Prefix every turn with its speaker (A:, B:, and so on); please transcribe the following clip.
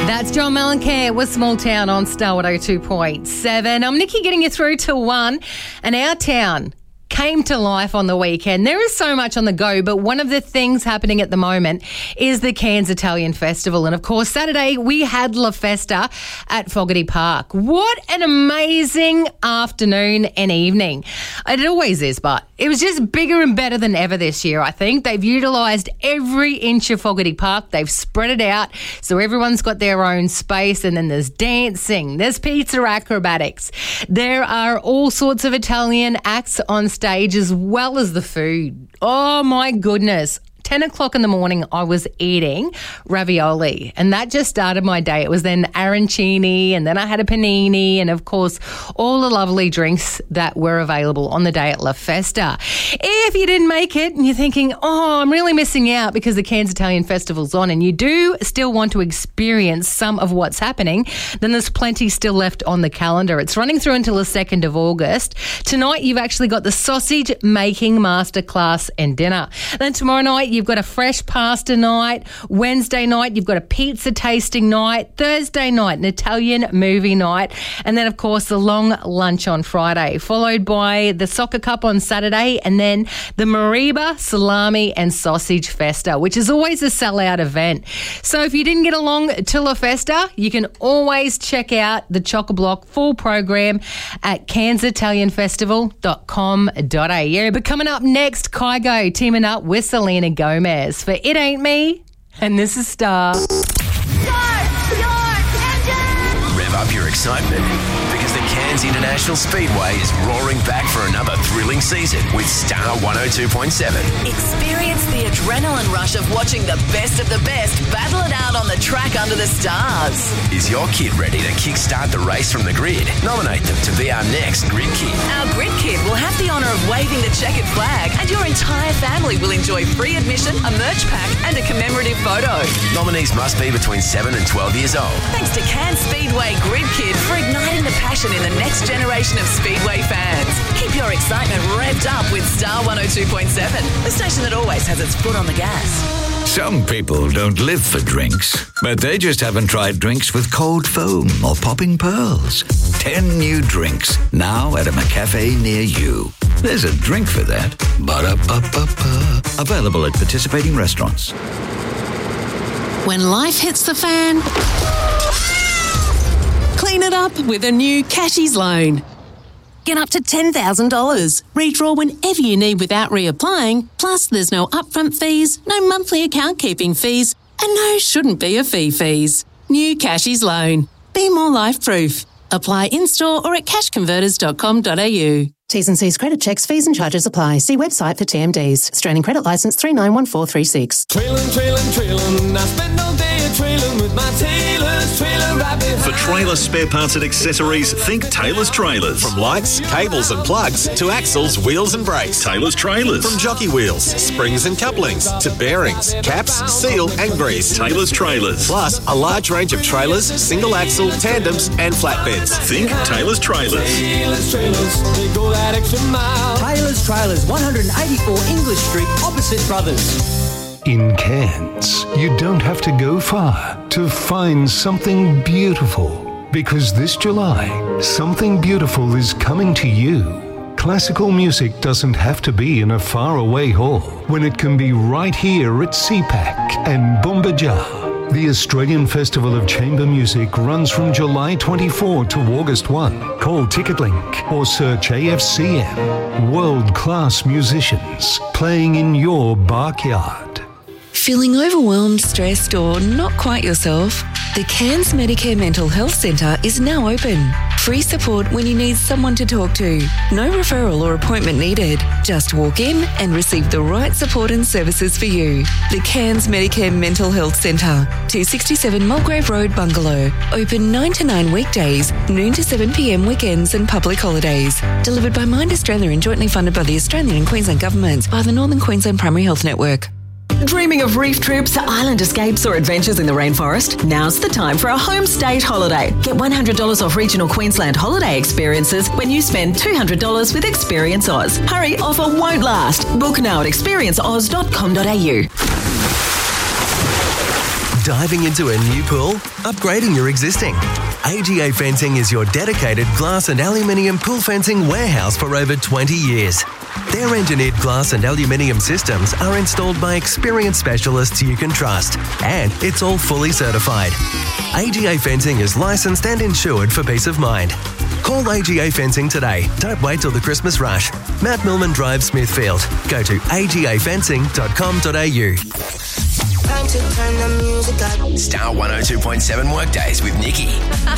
A: That's John Mellencamp with Small Town on Star 102.7. I'm Nikki getting you through to 1, and our town came to life on the weekend. There is so much on the go, but one of the things happening at the moment is the Cairns Italian Festival. And of course, Saturday we had La Festa at Fogarty Park. What an amazing afternoon and evening. It always is, but it was just bigger and better than ever this year, I think. They've utilised every inch of Fogarty Park. They've spread it out so everyone's got their own space, and then there's dancing, there's pizza acrobatics. There are all sorts of Italian acts on stage as well as the food. Oh my goodness. 10 o'clock in the morning, I was eating ravioli, and that just started my day. It was then arancini, and then I had a panini, and of course, all the lovely drinks that were available on the day at La Festa. If you didn't make it and you're thinking, oh, I'm really missing out because the Cairns Italian Festival's on, and you do still want to experience some of what's happening, then there's plenty still left on the calendar. It's running through until the 2nd of August. Tonight, you've actually got the sausage making masterclass and dinner. Then tomorrow night, you've got a fresh pasta night. Wednesday night, you've got a pizza tasting night. Thursday night, an Italian movie night. And then, of course, the long lunch on Friday, followed by the Soccer Cup on Saturday, and then the Mariba Salami and Sausage Festa, which is always a sellout event. So if you didn't get along to La Festa, you can always check out the Chock-a-Block full program at cairnsitalianfestival.com.au. But coming up next, Kygo teaming up with Selena Gomez for It Ain't Me, and this is Star.
B: Start your engine! Rev up your excitement, because the Cairns International Speedway is roaring back for another thrilling season with Star 102.7.
C: Experience the adrenaline rush of watching the best battle it out on the track under the stars.
B: Is your kid ready to kickstart the race from the grid? Nominate them to be our next Grid Kid.
C: Our Grid Kid will have the honour of waving the checkered flag, and your entire family will enjoy free admission, a merch pack and a commemorative photo.
B: Nominees must be between 7 and 12 years old.
C: Thanks to Cairns Speedway Grid Kid for igniting the passion in the next generation of Speedway fans. Keep your excitement revved up with Star 102.7, the station that always has its foot on the gas.
D: Some people don't live for drinks, but they just haven't tried drinks with cold foam or popping pearls. 10 new drinks now at a McCafe near you. There's a drink for that. Ba-da-ba-ba-ba. Available at participating restaurants.
E: When life hits the fan, clean it up with a new Cashies loan. Get up to $10,000. Redraw whenever you need without reapplying. Plus, there's no upfront fees, no monthly account keeping fees, and no shouldn't be a fees. New Cashies loan. Be more life-proof. Apply in-store or at cashconverters.com.au. T's and C's credit checks, fees and charges apply. See website for TMDs. Australian Credit Licence 391436.
F: Trailin', I spend all day a-trailin' with my Taylor's Trailer Rabbit.
G: For trailer spare parts and accessories, think Taylor's Trailers.
H: From lights, cables and plugs to axles, wheels and brakes.
G: Taylor's Trailers.
H: From jockey wheels, springs and couplings to bearings, caps, seal and grease.
G: Trailers.
H: Plus a large range of trailers, single axle, tandems and flatbeds.
G: Think Taylor's Trailers.
F: Taylor's Trailers, they go that extra mile.
I: Taylor's Trailers, 184 English Street, opposite Brothers.
J: In Cairns, you don't have to go far to find something beautiful. Because this July, something beautiful is coming to you. Classical music doesn't have to be in a faraway hall when it can be right here at CPAC and Bumbajar. The Australian Festival of Chamber Music runs from July 24 to August 1. Call TicketLink or search AFCM. World-class musicians playing in your backyard.
K: Feeling overwhelmed, stressed or not quite yourself? The Cairns Medicare Mental Health Centre is now open. Free support when you need someone to talk to. No referral or appointment needed. Just walk in and receive the right support and services for you. The Cairns Medicare Mental Health Centre, 267 Mulgrave Road, Bungalow. Open 9 to 9 weekdays, noon to 7 p.m. weekends and public holidays. Delivered by Mind Australia and jointly funded by the Australian and Queensland governments by the Northern Queensland Primary Health Network.
C: Dreaming of reef trips, island escapes or adventures in the rainforest? Now's the time for a home state holiday. Get $100 off regional Queensland holiday experiences when you spend $200 with Experience Oz. Hurry, offer won't last. Book now at experienceoz.com.au.
L: Diving into a new pool? Upgrading your existing? AGA Fencing is your dedicated glass and aluminium pool fencing warehouse for over 20 years. Their engineered glass and aluminium systems are installed by experienced specialists you can trust, and it's all fully certified. AGA Fencing is licensed and insured for peace of mind. Call AGA Fencing today. Don't wait till the Christmas rush. Matt Millman Drive, Smithfield. Go to agafencing.com.au.
B: Time to turn the music up. Star 102.7 Workdays with Nikki.